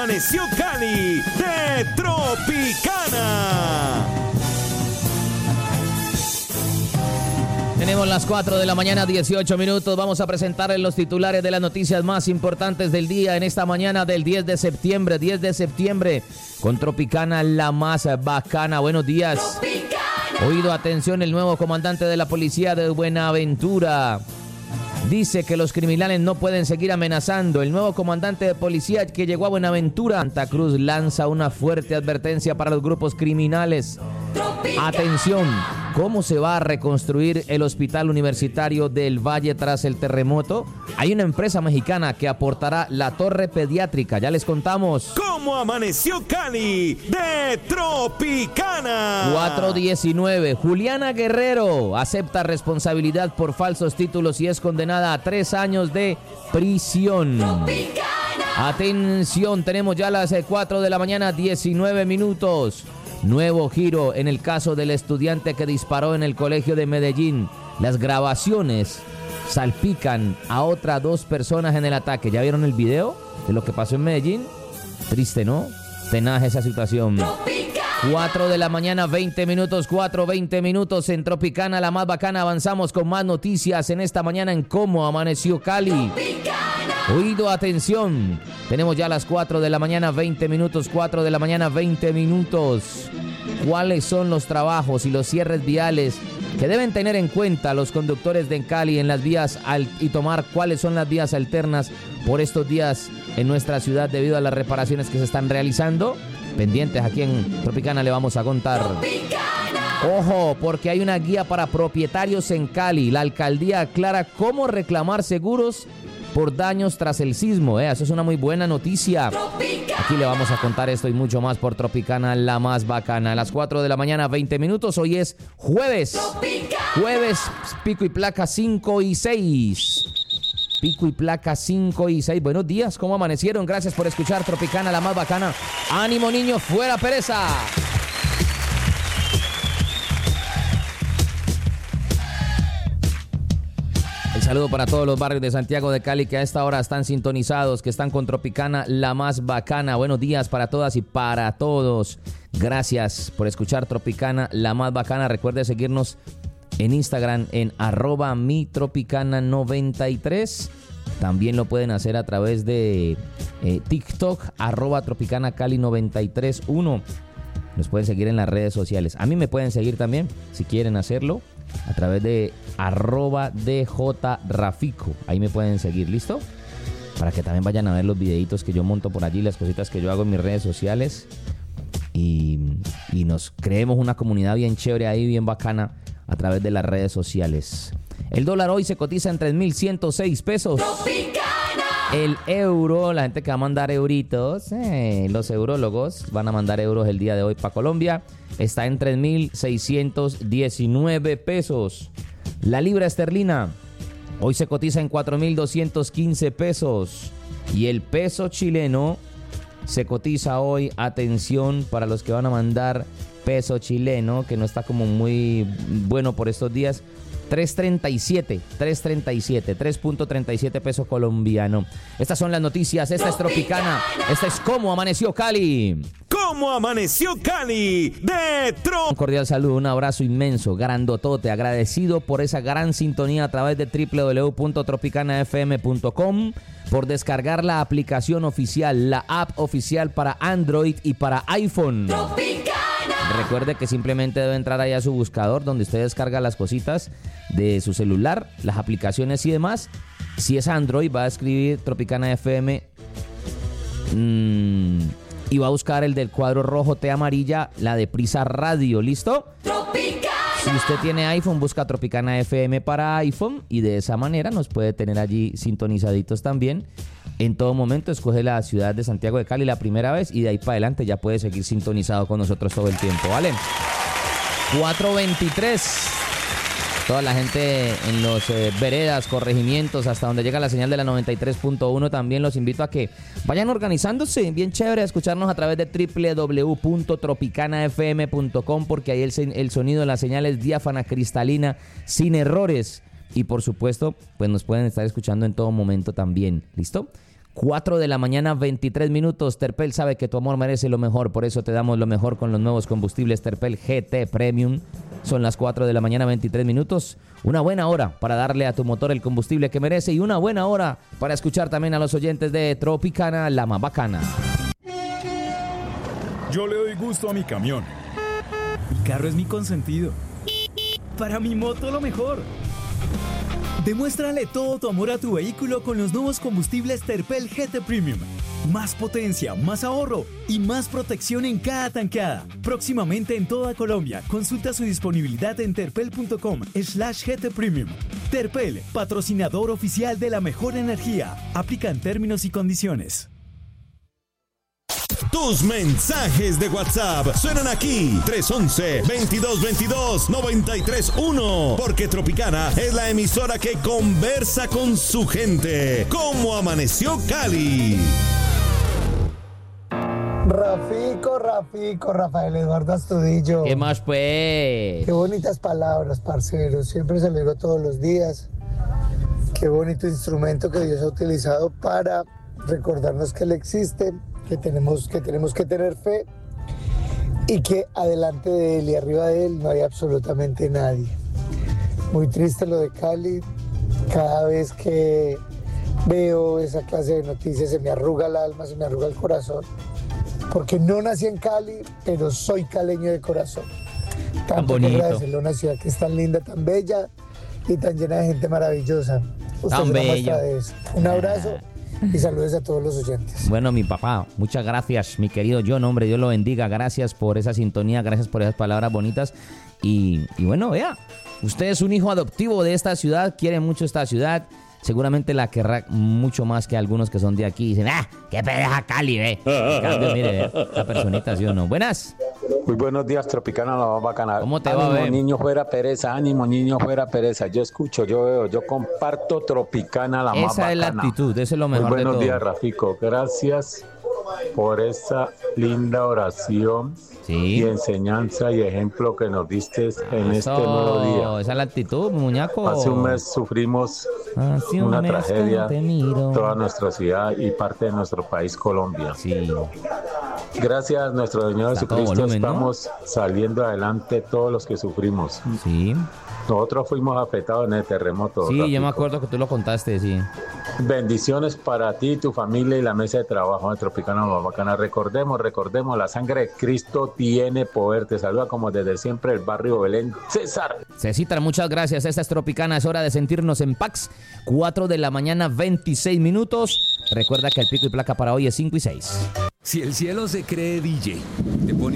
Amaneció Cali de Tropicana. Tenemos las 4 de la mañana, 18 minutos. Vamos a presentarles los titulares de las noticias más importantes del día en esta mañana del 10 de septiembre. 10 de septiembre con Tropicana, la más bacana. Buenos días. Tropicana. Oído, atención, el nuevo comandante de la policía de Buenaventura dice que los criminales no pueden seguir amenazando. El nuevo comandante de policía que llegó a Buenaventura, Santa Cruz, lanza una fuerte advertencia para los grupos criminales. Atención, ¿cómo se va a reconstruir el hospital universitario del Valle tras el terremoto? Hay una empresa mexicana que aportará la torre pediátrica, ya les contamos. ¿Cómo amaneció Cali de Tropicana? 4:19, Juliana Guerrero acepta responsabilidad por falsos títulos y es condenada a 3 años de prisión. Tropicana. Atención, tenemos ya las 4 de la mañana, 19 minutos. Nuevo giro en el caso del estudiante que disparó en el colegio de Medellín. Las grabaciones salpican a otras 2 personas en el ataque. ¿Ya vieron el video de lo que pasó en Medellín? Triste, ¿no? Tenaz esa situación. 4 de la mañana, 20 minutos, 4:20 minutos en Tropicana, la más bacana. Avanzamos con más noticias en esta mañana en Cómo Amaneció Cali. Oído, atención. Tenemos ya las 4 de la mañana, 20 minutos, 4 de la mañana, 20 minutos. ¿Cuáles son los trabajos y los cierres viales que deben tener en cuenta los conductores de Cali en las vías y tomar cuáles son las vías alternas por estos días en nuestra ciudad debido a las reparaciones que se están realizando? Pendientes, aquí en Tropicana le vamos a contar. Ojo, porque hay una guía para propietarios en Cali. La alcaldía aclara cómo reclamar seguros por daños tras el sismo. Eso es una muy buena noticia. Aquí le vamos a contar esto y mucho más por Tropicana, la más bacana. A las 4 de la mañana, 20 minutos. Hoy es jueves. Jueves, pico y placa 5 y 6. Pico y placa 5 y 6. Buenos días, ¿cómo amanecieron? Gracias por escuchar Tropicana, la más bacana. ¡Ánimo, niños! ¡Fuera pereza! El saludo para todos los barrios de Santiago de Cali que a esta hora están sintonizados, que están con Tropicana, la más bacana. Buenos días para todas y para todos. Gracias por escuchar Tropicana, la más bacana. Recuerde seguirnos en Instagram en @mitropicana93. También lo pueden hacer a través de TikTok, @tropicanacali931. Nos pueden seguir en las redes sociales. A mí me pueden seguir también, si quieren hacerlo, a través de @djrafico. Ahí me pueden seguir, ¿listo? Para que también vayan a ver los videitos que yo monto por allí, las cositas que yo hago en mis redes sociales. Y nos creemos una comunidad bien chévere ahí, bien bacana, a través de las redes sociales. El dólar hoy se cotiza en 3.106 pesos. ¡Tropicana! El euro, la gente que va a mandar euritos, los eurólogos van a mandar euros el día de hoy para Colombia, está en 3.619 pesos. La libra esterlina hoy se cotiza en 4.215 pesos. Y el peso chileno se cotiza hoy, atención para los que van a mandar peso chileno, que no está como muy bueno por estos días, 3.37 pesos colombiano. Estas son las noticias, esta es Tropicana, esta es Cómo Amaneció Cali. ¿Cómo amaneció Cali de Un cordial saludo, un abrazo inmenso, grandotote, agradecido por esa gran sintonía a través de www.tropicanafm.com, por descargar la aplicación oficial, la app oficial para Android y para iPhone. Tropicana. Recuerde que simplemente debe entrar ahí a su buscador donde usted descarga las cositas de su celular, las aplicaciones y demás. Si es Android, va a escribir Tropicana FM y va a buscar el del cuadro rojo T amarilla, la de Prisa Radio, ¿listo? Tropicana. Si usted tiene iPhone, busca Tropicana FM para iPhone y de esa manera nos puede tener allí sintonizaditos también. En todo momento escoge la ciudad de Santiago de Cali la primera vez y de ahí para adelante ya puede seguir sintonizado con nosotros todo el tiempo, ¿vale? 4:23. Toda la gente en los veredas, corregimientos, hasta donde llega la señal de la 93.1, también los invito a que vayan organizándose, bien chévere, a escucharnos a través de www.tropicanafm.com, porque ahí el sonido de la señal es diáfana, cristalina, sin errores. Y por supuesto, pues nos pueden estar escuchando en todo momento también, ¿listo? 4 de la mañana, 23 minutos. Terpel sabe que tu amor merece lo mejor, por eso te damos lo mejor con los nuevos combustibles Terpel GT Premium. Son las 4 de la mañana, 23 minutos. Una buena hora para darle a tu motor el combustible que merece y una buena hora para escuchar también a los oyentes de Tropicana, la más bacana. Yo le doy gusto a mi camión. Mi carro es mi consentido. Para mi moto lo mejor. Demuéstrale todo tu amor a tu vehículo con los nuevos combustibles Terpel GT Premium. Más potencia, más ahorro y más protección en cada tanqueada. Próximamente en toda Colombia. Consulta su disponibilidad en terpel.com/GT Premium. Terpel, patrocinador oficial de la mejor energía. Aplican términos y condiciones. Tus mensajes de WhatsApp suenan aquí. 311-2222-931. Porque Tropicana es la emisora que conversa con su gente. ¿Cómo amaneció Cali? Rafico, Rafael Eduardo Astudillo. ¿Qué más, pues? Qué bonitas palabras, parceros. Siempre se lo digo todos los días. Qué bonito instrumento que Dios ha utilizado para recordarnos que Él existe, que tenemos que tener fe y que adelante de Él y arriba de Él no hay absolutamente nadie. Muy triste lo de Cali. Cada vez que veo esa clase de noticias se me arruga el alma, se me arruga el corazón. Porque no nací en Cali, pero soy caleño de corazón. Tanto que agradecerle a una ciudad que es tan linda, tan bella y tan llena de gente maravillosa. Usted Tan es una bello. muestra de eso. Un abrazo y saludos a todos los oyentes. Bueno, mi papá, muchas gracias, mi querido John, hombre, Dios lo bendiga. Gracias por esa sintonía, gracias por esas palabras bonitas. Y bueno, vea, usted es un hijo adoptivo de esta ciudad, quiere mucho esta ciudad. Seguramente la querrá mucho más que algunos que son de aquí y dicen, qué pedeja Cali, ve. En cambio, mire, esta personita, ¿sí o no? Buenas. Muy buenos días, Tropicana, la más bacana. ¿Cómo te va, Ánimo, ve? niño fuera pereza, ánimo, niño fuera pereza. Yo escucho, yo veo, yo comparto Tropicana, la más bacana. Esa es la actitud, eso es lo mejor Muy de buenos todo. días, Rafico. Gracias por esa linda oración y enseñanza y ejemplo que nos diste en este nuevo día. Esa es la actitud, muñeco. Hace un mes sufrimos Hace un una mes que tragedia, no te miro. toda nuestra ciudad y parte de nuestro país, Colombia. Sí. Gracias a nuestro Señor Está todo Jesucristo volumen, ¿no? estamos saliendo adelante todos los que sufrimos. Sí. Nosotros fuimos afectados en el terremoto. Sí, yo Rafico. me acuerdo que tú lo contaste, sí. Bendiciones para ti, tu familia y la mesa de trabajo de Tropicana La Bacana. Recordemos, la sangre de Cristo tiene poder. Te saluda como desde siempre el barrio Belén, César. Cecita, muchas gracias. Esta es Tropicana, es hora de sentirnos en Pax. 4 de la mañana, 26 minutos. Recuerda que el pico y placa para hoy es 5 y 6. Si el cielo se cree DJ, te pone